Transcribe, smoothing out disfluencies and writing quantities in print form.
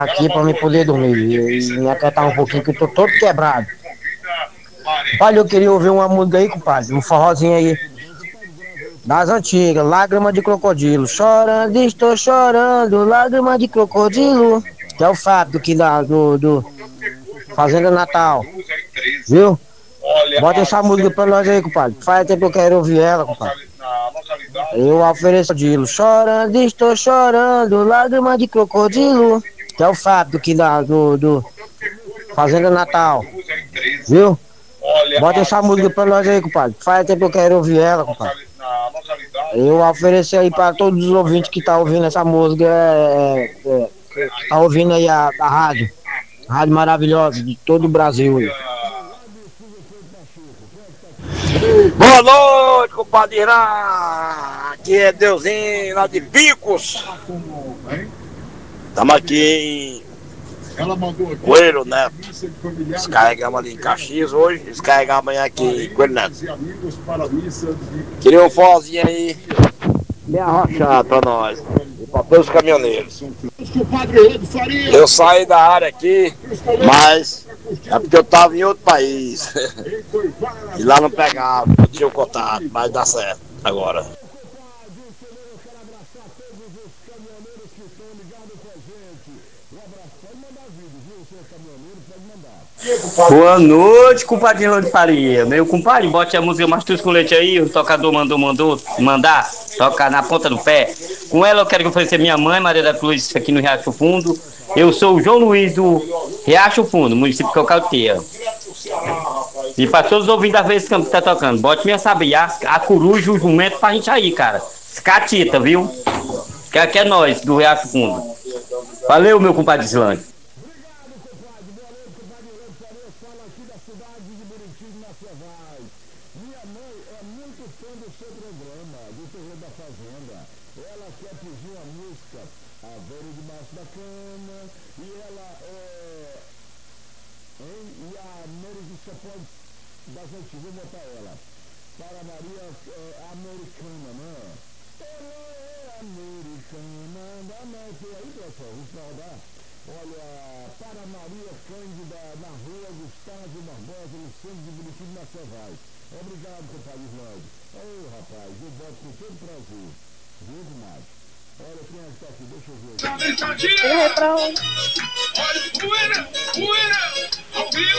aqui pra me poder dormir e me aquietar um pouquinho, que eu tô todo quebrado. Compadre, eu queria ouvir uma música aí, compadre, um forrozinho aí, das antigas, Lágrima de Crocodilo. Chorando, estou chorando, lágrima de crocodilo. Que é o Fábio que dá do Fazenda Natal, viu? Bota essa música pra nós aí, compadre. Faz tempo que eu quero ouvir ela, compadre. Eu ofereço crocodilo. Chorando, estou chorando, lágrima de crocodilo. Que é o Fábio que dá do Fazenda Natal, viu? Bota essa música pra nós aí, compadre. Faz tempo que eu quero ouvir ela, compadre. Eu ofereço aí pra todos os ouvintes que tá ouvindo essa música, que tá ouvindo aí a rádio. Rádio maravilhosa de todo o Brasil aí. Boa noite, compadre Irã. Aqui é Deusinho, lá de Picos. Estamos aqui em Coelho Neto. Descarregamos ali em Caxias hoje, descarregamos amanhã aqui em Coelho Neto. Queria um fozinho aí, bem arrochado pra nós e pra todos os caminhoneiros. Eu saí da área aqui, mas é porque eu tava em outro país. E lá não pegava, não tinha o contato, mas dá certo agora. Boa noite, compadre de Faria. Meu compadre, bote a música Mastruz com Leite aí. O tocador mandou mandar tocar na ponta do pé. Com ela eu quero oferecer minha mãe, Maria da Cruz, aqui no Riacho Fundo. Eu sou o João Luiz do Riacho Fundo, município de Cocalteia. E para todos os ouvintes da vez que tá tocando, bote minha sabiá, a coruja, o jumento pra gente aí, cara. Catita, viu? Que aqui é nós, do Riacho Fundo. Valeu, meu compadre Islândia. O refrão.